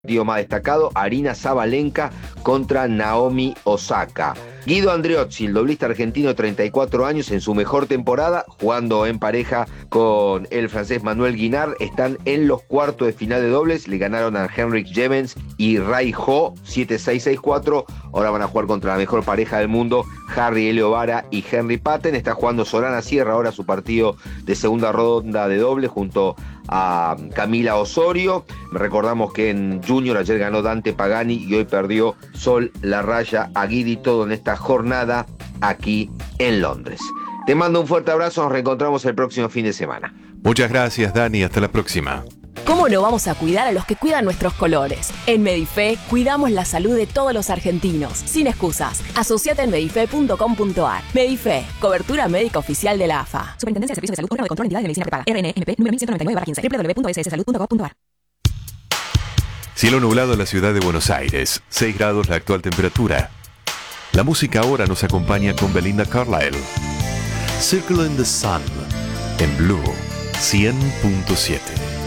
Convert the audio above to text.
Partido más destacado, Arina Sabalenka contra Naomi Osaka. Guido Andreozzi, el doblista argentino de 34 años, en su mejor temporada, jugando en pareja con el francés Manuel Guinard, están en los cuartos de final de dobles. Le ganaron a Henrik Jevens y Rai Ho 7-6-6-4. Ahora van a jugar contra la mejor pareja del mundo, Harry Helio Vara y Henry Patten. Está jugando Sorana Sierra ahora su partido de segunda ronda de doble junto a Camila Osorio. Recordamos que en Junior ayer ganó Dante Pagani y hoy perdió Sol Larraya Aguidi, todo en esta jornada aquí en Londres. Te mando un fuerte abrazo, nos reencontramos el próximo fin de semana. Muchas gracias, Dani, hasta la próxima. ¿Cómo no vamos a cuidar a los que cuidan nuestros colores? En Medife cuidamos la salud de todos los argentinos, sin excusas. Asociate en medife.com.ar. Medife, cobertura médica oficial de la AFA. Superintendencia de Servicios de Salud, órgano de control de entidades de medicina prepaga. RNMP, número 1199/15, www.sssalud.gov.ar. Cielo nublado en la ciudad de Buenos Aires, 6 grados la actual temperatura. La música ahora nos acompaña con Belinda Carlisle. Circle in the Sun, en Blue 100.7.